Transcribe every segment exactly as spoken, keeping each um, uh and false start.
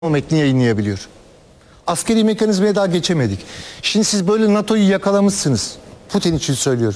o metni yayınlayabiliyor. Askeri mekanizmaya daha geçemedik. Şimdi siz böyle NATO'yu yakalamışsınız. Putin için söylüyorum.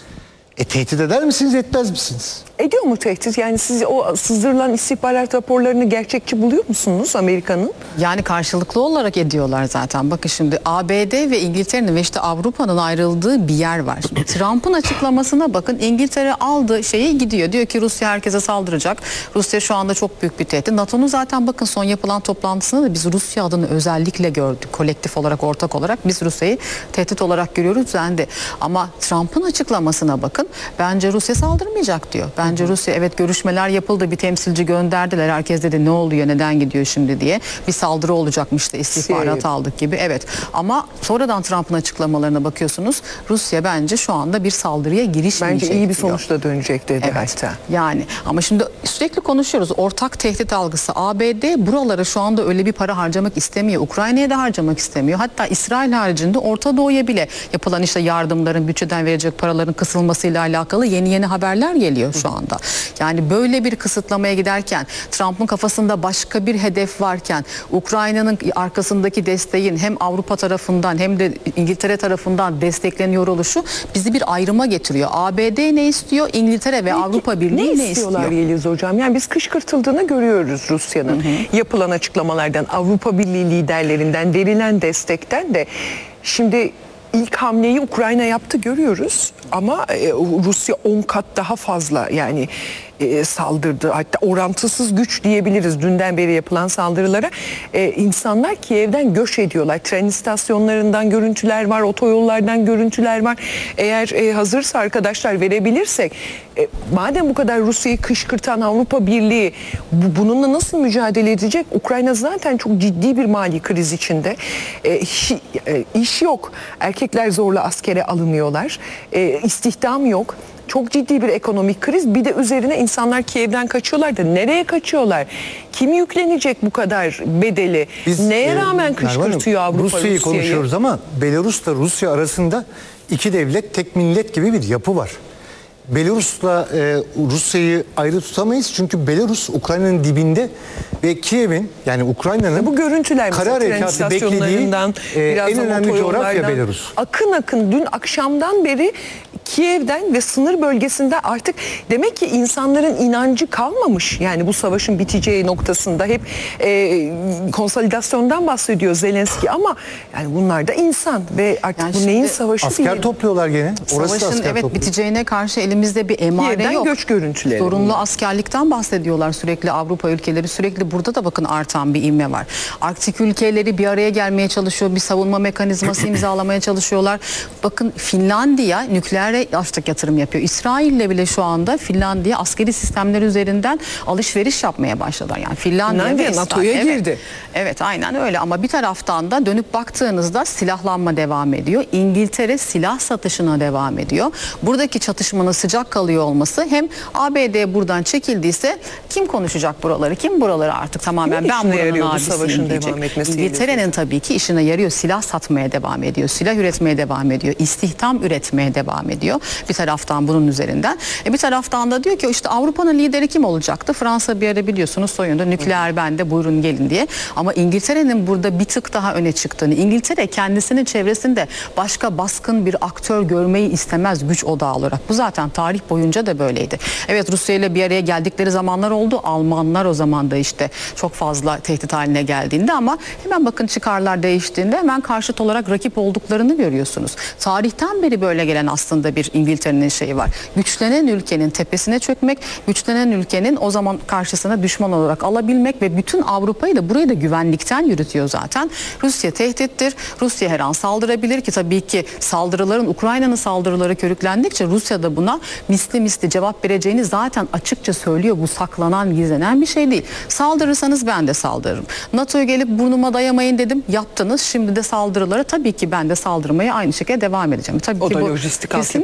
E tehdit eder misiniz, etmez misiniz? Ediyor mu tehdit? Yani siz o sızdırılan istihbarat raporlarını gerçekçi buluyor musunuz Amerika'nın? Yani karşılıklı olarak ediyorlar zaten. Bakın şimdi A B D ve İngiltere'nin ve işte Avrupa'nın ayrıldığı bir yer var. Trump'ın açıklamasına bakın, İngiltere aldı şeyi gidiyor. Diyor ki Rusya herkese saldıracak. Rusya şu anda çok büyük bir tehdit. NATO'nun zaten bakın son yapılan toplantısında da biz Rusya adını özellikle gördük. Kolektif olarak, ortak olarak biz Rusya'yı tehdit olarak görüyoruz dendi. Ama Trump'ın açıklamasına bakın. Bence Rusya saldırmayacak diyor. Bence Rusya, evet görüşmeler yapıldı, bir temsilci gönderdiler. Herkes dedi ne oluyor, neden gidiyor şimdi diye. Bir saldırı olacakmış da istihbarat Şey. aldık gibi. Evet ama sonradan Trump'ın açıklamalarına bakıyorsunuz. Rusya bence şu anda bir saldırıya girişmeyecek. Bence iyi bir diyor. sonuçla dönecek dedi Evet. hatta. Yani ama şimdi sürekli konuşuyoruz. Ortak tehdit algısı. A B D buralara şu anda öyle bir para harcamak istemiyor. Ukrayna'ya da harcamak istemiyor. Hatta İsrail haricinde Orta Doğu'ya bile yapılan işte yardımların, bütçeden verecek paraların kısılmasıyla alakalı yeni yeni haberler geliyor şu anda. Yani böyle bir kısıtlamaya giderken, Trump'ın kafasında başka bir hedef varken, Ukrayna'nın arkasındaki desteğin hem Avrupa tarafından hem de İngiltere tarafından destekleniyor oluşu bizi bir ayrıma getiriyor. A B D ne istiyor? İngiltere ve Peki, Avrupa Birliği ne ne istiyorlar istiyor? Yeliz Hocam? Yani biz kışkırtıldığını görüyoruz Rusya'nın. Yapılan açıklamalardan, Avrupa Birliği liderlerinden, verilen destekten de. Şimdi ilk hamleyi Ukrayna yaptı görüyoruz ama e, Rusya on kat daha fazla yani e, saldırdı. Hatta orantısız güç diyebiliriz dünden beri yapılan saldırılara. E, insanlar Kiev'den göç ediyorlar. Tren istasyonlarından görüntüler var, otoyollardan görüntüler var. Eğer e, hazırsa arkadaşlar verebilirsek, e, madem bu kadar Rusya'yı kışkırtan Avrupa Birliği bu, bununla nasıl mücadele edecek? Ukrayna zaten çok ciddi bir mali kriz içinde. E, iş, e, iş yok. Erkekler zorla askere alınıyorlar. E, istihdam yok. Çok ciddi bir ekonomik kriz. Bir de üzerine insanlar Kiev'den kaçıyorlar da nereye kaçıyorlar? Kim yüklenecek bu kadar bedeli? Biz, Neye e, rağmen kışkırtıyor Hanım, Avrupa Rusya'yı Rusya'yı? konuşuyoruz ama Belarus'la Rusya arasında iki devlet, tek millet gibi bir yapı var. Belarus'la e, Rusya'yı ayrı tutamayız çünkü Belarus Ukrayna'nın dibinde ve Kiev'in, yani Ukrayna'nın Bu görüntüler kara mesela tren harekatı beklediği istasyonlarından, e, en birazdan önemli coğrafya otoyollardan Belarus. akın akın dün akşamdan beri Kiev'den ve sınır bölgesinde artık demek ki insanların inancı kalmamış. Yani bu savaşın biteceği noktasında hep e, konsolidasyondan bahsediyor Zelenski ama yani bunlar da insan ve artık Yani bu neyin şimdi savaşı Asker değil. topluyorlar gene. Orası da Savaşın asker evet topluyor. biteceğine karşı elimizde bir emare Kiev'den yok. göç görüntüleri. Zorunlu askerlikten bahsediyorlar sürekli Avrupa ülkeleri. Sürekli burada da bakın artan bir ivme var. Arktik ülkeleri bir araya gelmeye çalışıyor. Bir savunma mekanizması imzalamaya çalışıyorlar. Bakın Finlandiya nükleere artık yatırım yapıyor. İsrail'le bile şu anda Finlandiya askeri sistemler üzerinden alışveriş yapmaya başladılar. Yani Finlandiya, Finlandiya ve NATO'ya İsrail- evet, girdi. Evet aynen öyle ama bir taraftan da dönüp baktığınızda silahlanma devam ediyor. İngiltere silah satışına devam ediyor. Buradaki çatışmanın sıcak kalıyor olması, hem A B D buradan çekildiyse kim konuşacak buraları? Kim buraları artık tamamen Kimin ben işine buranın yarıyor bu abisiyim savaşın diyecek. devam etmesi? İngiltere'nin tabii ki işine yarıyor. Silah satmaya devam ediyor. Silah üretmeye devam ediyor. İstihdam üretmeye devam ediyor. Bir taraftan bunun üzerinden. E bir taraftan da diyor ki işte Avrupa'nın lideri kim olacaktı? Fransa bir ara biliyorsunuz soyundu. Nükleer bende, buyurun gelin diye. Ama İngiltere'nin burada bir tık daha öne çıktığını, İngiltere kendisinin çevresinde başka baskın bir aktör görmeyi istemez güç odağı olarak. Bu zaten tarih boyunca da böyleydi. Evet Rusya ile bir araya geldikleri zamanlar oldu. Almanlar o zaman da işte çok fazla tehdit haline geldiğinde ama hemen bakın çıkarlar değiştiğinde hemen karşıt olarak rakip olduklarını görüyorsunuz. Tarihten beri böyle gelen aslında bir İngiltere'nin şeyi var. Güçlenen ülkenin tepesine çökmek, güçlenen ülkenin o zaman karşısına düşman olarak alabilmek ve bütün Avrupa'yı da burayı da güvenlikten yürütüyor zaten. Rusya tehdittir. Rusya her an saldırabilir ki tabii ki saldırıların, Ukrayna'nın saldırıları körüklendikçe Rusya da buna misli misli cevap vereceğini zaten açıkça söylüyor. Bu saklanan, gizlenen bir şey değil. Saldırırsanız ben de saldırırım. NATO'ya gelip burnuma dayamayın dedim. Yaptınız. Şimdi de saldırılara tabii ki ben de saldırmaya aynı şekilde devam edeceğim. Tabii O ki da bu lojistik kesinlikle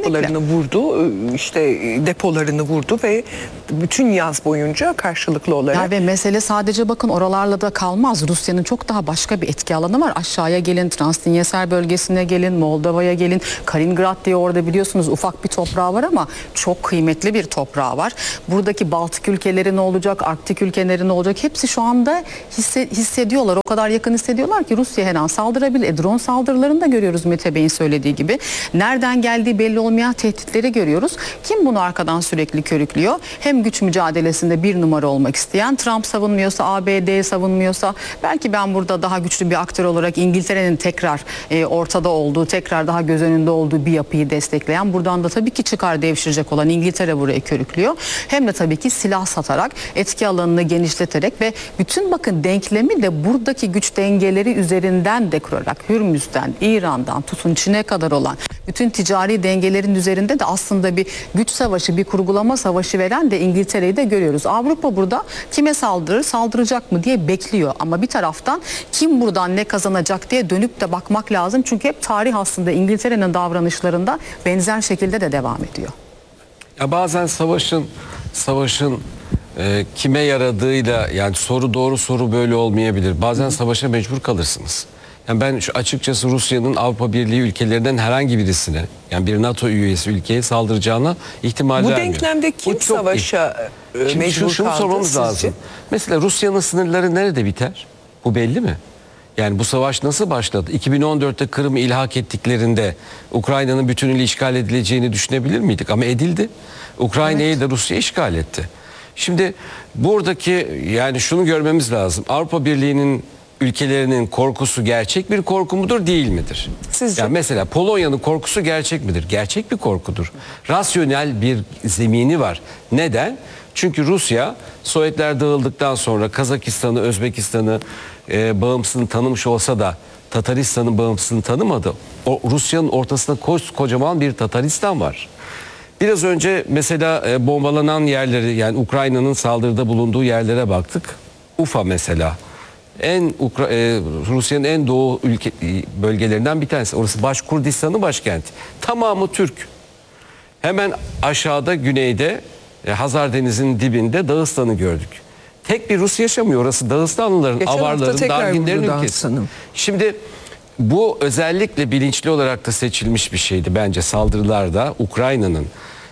yapılarını vurdu, işte depolarını vurdu ve bütün yaz boyunca karşılıklı olarak. Ya ve mesele sadece bakın oralarla da kalmaz. Rusya'nın çok daha başka bir etki alanı var. Aşağıya gelin, Transdniester bölgesine gelin, Moldova'ya gelin. Kaliningrad diye orada biliyorsunuz ufak bir toprağı var ama çok kıymetli bir toprağı var. Buradaki Baltık ülkeleri ne olacak, Arktik ülkeleri ne olacak? Hepsi şu anda hisse, hissediyorlar. O kadar yakın hissediyorlar ki Rusya her an saldırabilir. E, drone saldırılarını da görüyoruz Mete Bey'in söylediği gibi. Nereden geldiği belli olmayan tehditleri görüyoruz. Kim bunu arkadan sürekli körüklüyor? Hem güç mücadelesinde bir numara olmak isteyen, Trump savunmuyorsa, A B D savunmuyorsa, belki ben burada daha güçlü bir aktör olarak İngiltere'nin tekrar e, ortada olduğu, tekrar daha göz önünde olduğu bir yapıyı destekleyen, buradan da tabii ki çıkar devşirecek olan İngiltere buraya körüklüyor. Hem de tabii ki silah satarak, etki alanını genişleterek ve bütün bakın denklemi de buradaki güç dengeleri üzerinden de kurarak, Hürmüz'den, İran'dan tutun Çin'e kadar olan bütün ticari dengelerin üzerinde de aslında bir güç savaşı, bir kurgulama savaşı veren de İngiltere'yi de görüyoruz. Avrupa burada kime saldırır, saldıracak mı diye bekliyor. Ama bir taraftan kim buradan ne kazanacak diye dönüp de bakmak lazım. Çünkü hep tarih aslında İngiltere'nin davranışlarında benzer şekilde de devam ediyor. Ya bazen savaşın savaşın e, kime yaradığıyla, yani soru doğru soru böyle olmayabilir. Bazen savaşa mecbur kalırsınız. Yani ben şu açıkçası Rusya'nın Avrupa Birliği ülkelerinden herhangi birisine, yani bir NATO üyesi ülkeye saldıracağına ihtimal Bu vermiyor. denklemde kim Bu çok savaşa e, Şimdi mecbur şu, şunu kaldı sormamız sizce? lazım. Mesela Rusya'nın sınırları nerede biter? Bu belli mi? Yani bu savaş nasıl başladı? iki bin on dörtte Kırım'ı ilhak ettiklerinde Ukrayna'nın bütünüyle işgal edileceğini düşünebilir miydik? Ama edildi. Ukrayna'yı da Rusya işgal etti. Şimdi buradaki, yani şunu görmemiz lazım. Avrupa Birliği'nin ülkelerinin korkusu gerçek bir korku mudur, değil midir? Sizce? Yani mesela Polonya'nın korkusu gerçek midir? Gerçek bir korkudur. Rasyonel bir zemini var. Neden? Çünkü Rusya Sovyetler dağıldıktan sonra Kazakistan'ı, Özbekistan'ı e, bağımsızlığını tanımış olsa da Tataristan'ın bağımsızlığını tanımadı. O Rusya'nın ortasında kocaman bir Tataristan var. Biraz önce mesela e, bombalanan yerleri, yani Ukrayna'nın saldırıda bulunduğu yerlere baktık. Ufa mesela. En Ukra e, Rusya'nın en doğu ülke bölgelerinden bir tanesi. Orası Başkurdistan'ın başkenti. Tamamı Türk. Hemen aşağıda güneyde e, Hazar Denizi'nin dibinde Dağıstan'ı gördük. Tek bir Rus yaşamıyor. Orası Dağıstanlıların, Geçen hafta Avarların, tekrar Darginlerin vurdu ülkesi. Dağıstan'ı. Şimdi bu özellikle bilinçli olarak da seçilmiş bir şeydi bence saldırılarda. Ukrayna'nın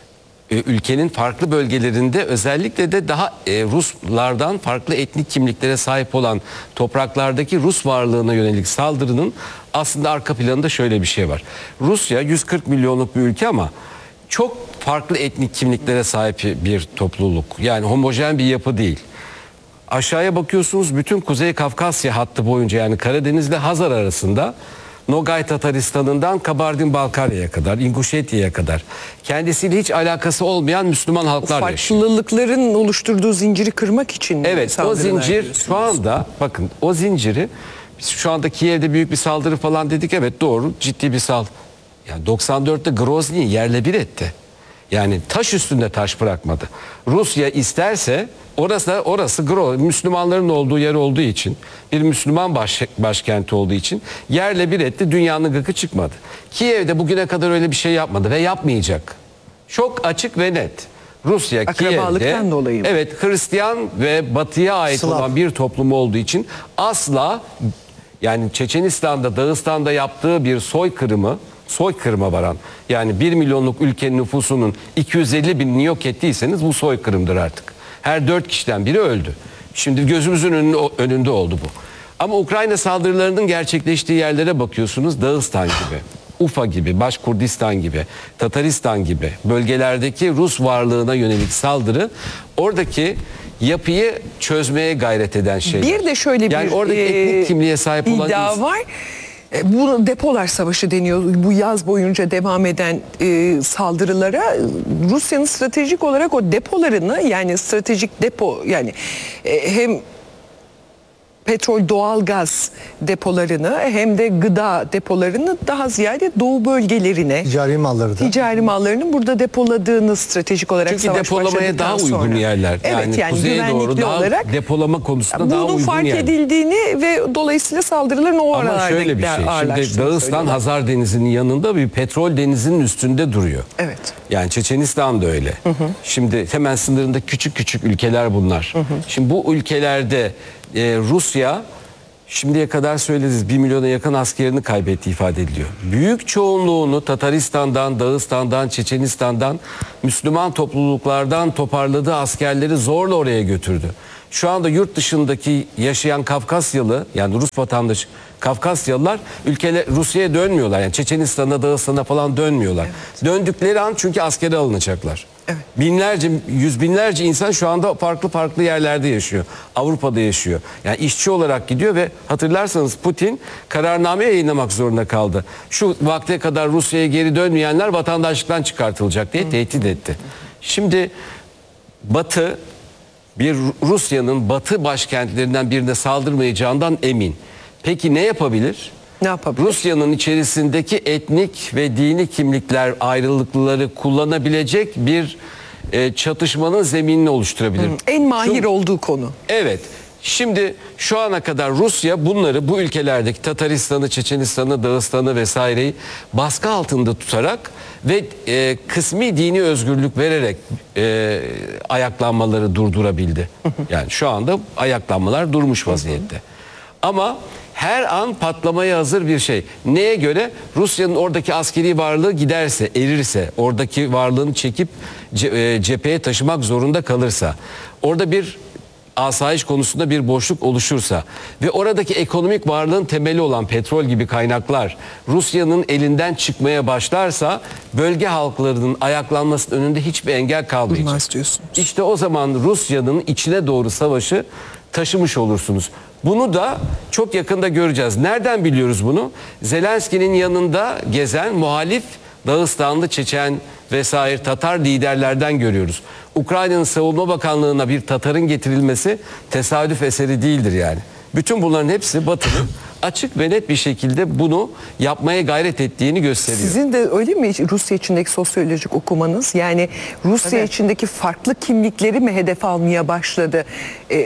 ülkenin farklı bölgelerinde, özellikle de daha e, Ruslardan farklı etnik kimliklere sahip olan topraklardaki Rus varlığına yönelik saldırının aslında arka planında şöyle bir şey var. Rusya yüz kırk milyonluk bir ülke ama çok farklı etnik kimliklere sahip bir topluluk. Yani homojen bir yapı değil. Aşağıya bakıyorsunuz, bütün Kuzey Kafkasya hattı boyunca, yani Karadeniz ile Hazar arasında Nogay Tataristan'ından Kabardin-Balkarya'ya kadar, İnguşetya'ya kadar kendisiyle hiç alakası olmayan Müslüman halklar yaşıyor. Farklılıkların oluşturduğu zinciri kırmak için Evet, o saldırılar zincir diyorsunuz. şu anda, bakın o zinciri, biz şu anda Kiev'de büyük bir saldırı falan dedik, evet doğru, ciddi bir saldırı. Yani doksan dörtte Grozny'yi yerle bir etti. Yani taş üstünde taş bırakmadı. Rusya isterse orası orası Gro, Müslümanların olduğu yer olduğu için, bir Müslüman baş, başkenti olduğu için yerle bir etti. Dünyanın gıkı çıkmadı. Kiev'de bugüne kadar öyle bir şey yapmadı ve yapmayacak. Çok açık ve net. Rusya Akrabalıktan Kiev'de, dolayı mı? evet, Hristiyan ve Batı'ya ait Slav. olan bir toplum olduğu için asla, yani Çeçenistan'da, Dağıstan'da yaptığı bir soykırımı, soykırıma varan, yani bir milyonluk ülkenin nüfusunun iki yüz elli binini yok ettiyseniz bu soykırımdır artık. Her dört kişiden biri öldü. Şimdi gözümüzün önünde, önünde oldu bu. Ama Ukrayna saldırılarının gerçekleştiği yerlere bakıyorsunuz, Dağıstan gibi, Ufa gibi, Başkurdistan gibi, Tataristan gibi bölgelerdeki Rus varlığına yönelik saldırı oradaki yapıyı çözmeye gayret eden şeyler. Bir de şöyle bir yani oradaki e, etnik kimliğe sahip olan iddia insan- var. E, Bu depolar savaşı deniyor. Bu yaz boyunca devam eden e, saldırılara Rusya'nın stratejik olarak o depolarını, yani stratejik depo, yani e, hem petrol, doğalgaz depolarını hem de gıda depolarını daha ziyade doğu bölgelerine, Ticari malları da. ticari mallarının burada depoladığını stratejik olarak Çünkü savaş depolamaya başladıktan daha uygun sonra. yerler. Evet, Yani, yani kuzeye doğru güvenlikli daha olarak depolama konusunda daha bunun uygun fark yerler. edildiğini ve dolayısıyla saldırıların o Ama aralarda şöyle bir şey. Şimdi ağırlaştığını Dağıstan söylüyorlar. Hazar Denizi'nin yanında bir petrol denizinin üstünde duruyor. Evet. Yani Çeçenistan da öyle. Şimdi hemen sınırında küçük küçük ülkeler bunlar. Şimdi bu ülkelerde e, Rusya şimdiye kadar söylediğiniz bir milyona yakın askerini kaybetti ifade ediliyor. Büyük çoğunluğunu Tataristan'dan, Dağıstan'dan, Çeçenistan'dan, Müslüman topluluklardan toparladığı askerleri zorla oraya götürdü. Şu anda yurt dışındaki yaşayan Kafkasyalı, yani Rus vatandaşı Kafkasyalılar ülkeler Rusya'ya dönmüyorlar. Yani Çeçenistan'a, Dağıstan'a falan dönmüyorlar. Evet. Döndükleri an çünkü askere alınacaklar. Evet. Binlerce, yüz binlerce insan şu anda farklı farklı yerlerde yaşıyor. Avrupa'da yaşıyor. Yani işçi olarak gidiyor ve hatırlarsanız Putin kararname yayınlamak zorunda kaldı. Şu vakte kadar Rusya'ya geri dönmeyenler vatandaşlıktan çıkartılacak diye tehdit etti. Şimdi Batı bir Rusya'nın batı başkentlerinden birine saldırmayacağından emin. Peki ne yapabilir? Ne yapabilir? Rusya'nın içerisindeki etnik ve dini kimlikler ayrılıkları kullanabilecek bir e, çatışmanın zeminini oluşturabilir. Hı, en mahir Şu, olduğu konu. Evet. Şimdi şu ana kadar Rusya bunları bu ülkelerdeki Tataristan'ı, Çeçenistan'ı, Dağıstan'ı vesaireyi baskı altında tutarak ve e, kısmi dini özgürlük vererek e, ayaklanmaları durdurabildi. Yani şu anda ayaklanmalar durmuş vaziyette. Ama her an patlamaya hazır bir şey. Neye göre? Rusya'nın oradaki askeri varlığı giderse, erirse, oradaki varlığını çekip ce- e, cepheye taşımak zorunda kalırsa, orada bir asayiş konusunda bir boşluk oluşursa ve oradaki ekonomik varlığın temeli olan petrol gibi kaynaklar Rusya'nın elinden çıkmaya başlarsa bölge halklarının ayaklanmasının önünde hiçbir engel kalmayacak. Durmaz diyorsunuz. İşte o zaman Rusya'nın içine doğru savaşı taşımış olursunuz. Bunu da çok yakında göreceğiz. Nereden biliyoruz bunu? Zelenski'nin yanında gezen muhalif Dağıstanlı, Çeçen vesaire Tatar liderlerden görüyoruz. Ukrayna'nın Savunma Bakanlığı'na bir Tatar'ın getirilmesi tesadüf eseri değildir yani. Bütün bunların hepsi Batı'nın açık ve net bir şekilde bunu yapmaya gayret ettiğini gösteriyor. Sizin de öyle mi Rusya içindeki sosyolojik okumanız? Yani Rusya Evet. içindeki farklı kimlikleri mi hedef almaya başladı? Ee,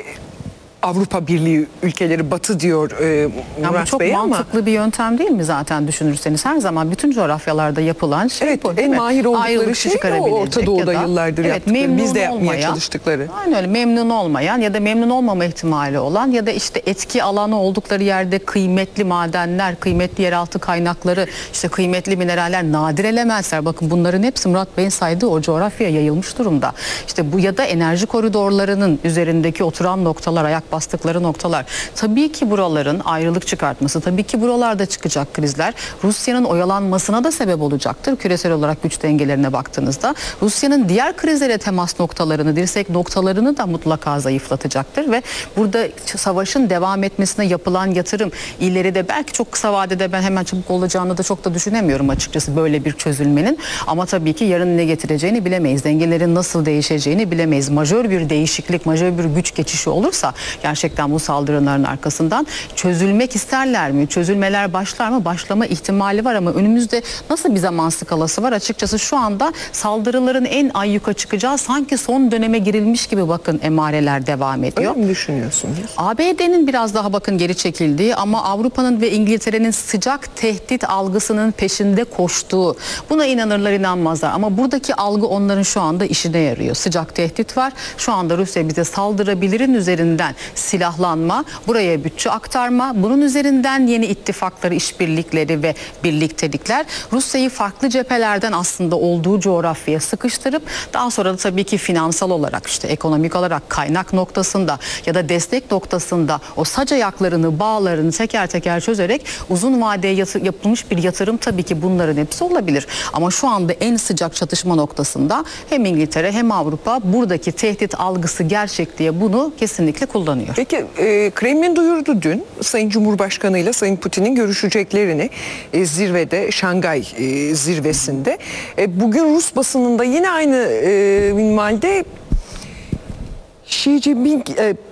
Avrupa Birliği ülkeleri Batı diyor e, Ama Murat çok Bey ama mantıklı bir yöntem değil mi zaten düşünürseniz? Her zaman bütün coğrafyalarda yapılan şey evet, bu değil en mi? mahir oldukları Ayrılık şey o çıkarabilecek Orta Doğu'da ya da- yıllardır evet, yaptıkları, biz memnun de yapmaya olmayan, çalıştıkları. Aynen öyle, memnun olmayan ya da memnun olmama ihtimali olan ya da işte etki alanı oldukları yerde kıymetli madenler, kıymetli yeraltı kaynakları, işte kıymetli mineraller, nadir elementler. Bakın bunların hepsi Murat Bey'in saydığı o coğrafyaya yayılmış durumda. İşte bu ya da enerji koridorlarının üzerindeki oturan noktalar, ayak bastıkları noktalar. Tabii ki buraların ayrılık çıkartması, tabii ki buralarda çıkacak krizler Rusya'nın oyalanmasına da sebep olacaktır. Küresel olarak güç dengelerine baktığınızda Rusya'nın diğer krizlere temas noktalarını, dirsek noktalarını da mutlaka zayıflatacaktır ve burada savaşın devam etmesine yapılan yatırım ileride belki çok kısa vadede ben hemen çabuk olacağını da çok da düşünemiyorum açıkçası böyle bir çözülmenin. Ama tabii ki yarın ne getireceğini bilemeyiz. Dengelerin nasıl değişeceğini bilemeyiz. Majör bir değişiklik, majör bir güç geçişi olursa gerçekten bu saldırıların arkasından çözülmek isterler mi? Çözülmeler başlar mı? Başlama ihtimali var ama önümüzde nasıl bir zaman skalası var? Açıkçası şu anda saldırıların en ayyuka çıkacağı sanki son döneme girilmiş gibi bakın emareler devam ediyor. Öyle mi düşünüyorsunuz? A B D'nin biraz daha bakın geri çekildiği ama Avrupa'nın ve İngiltere'nin sıcak tehdit algısının peşinde koştuğu, buna inanırlar inanmazlar ama buradaki algı onların şu anda işine yarıyor. Sıcak tehdit var. Şu anda Rusya bize saldırabilirin üzerinden silahlanma, buraya bütçe aktarma, bunun üzerinden yeni ittifakları, işbirlikleri ve birliktelikler Rusya'yı farklı cephelerden aslında olduğu coğrafyaya sıkıştırıp daha sonra da tabii ki finansal olarak, işte ekonomik olarak kaynak noktasında ya da destek noktasında o sac ayaklarını, bağlarını teker teker çözerek uzun vadeye yatı- yapılmış bir yatırım tabii ki bunların hepsi olabilir. Ama şu anda en sıcak çatışma noktasında hem İngiltere hem Avrupa buradaki tehdit algısı gerçek diye bunu kesinlikle kullanıyor. Peki e, Kremlin duyurdu dün Sayın Cumhurbaşkanı ile Sayın Putin'in görüşeceklerini e, zirvede, Şangay e, zirvesinde. E, bugün Rus basınında yine aynı e, minvalde Xi Jinping, e,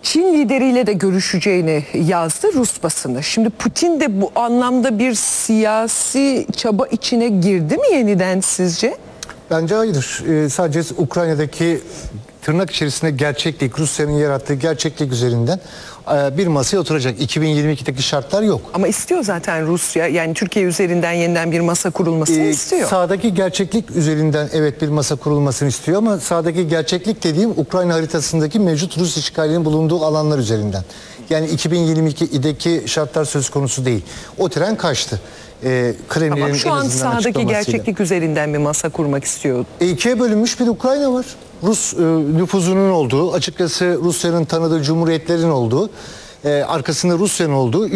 Çin lideriyle de görüşeceğini yazdı Rus basını. Şimdi Putin de bu anlamda bir siyasi çaba içine girdi mi yeniden sizce? Bence hayır. Ee, sadece Ukrayna'daki tırnak içerisinde gerçeklik, Rusya'nın yarattığı gerçeklik üzerinden e, bir masaya oturacak. iki bin yirmi ikideki şartlar yok. Ama istiyor zaten Rusya, yani Türkiye üzerinden yeniden bir masa kurulmasını Ee, istiyor. Sağdaki gerçeklik üzerinden evet bir masa kurulmasını istiyor ama sağdaki gerçeklik dediğim Ukrayna haritasındaki mevcut Rus işgalinin bulunduğu alanlar üzerinden. Yani iki bin yirmi ikideki şartlar söz konusu değil. O tren kaçtı. Ee, Kremlin'in Tamam, şu en an azından sahadaki açıklamasıyla. gerçeklik üzerinden bir masa kurmak istiyor. E, ikiye bölünmüş bir Ukrayna var. Rus e, nüfuzunun olduğu, açıkçası Rusya'nın tanıdığı cumhuriyetlerin olduğu, e, arkasında Rusya'nın olduğu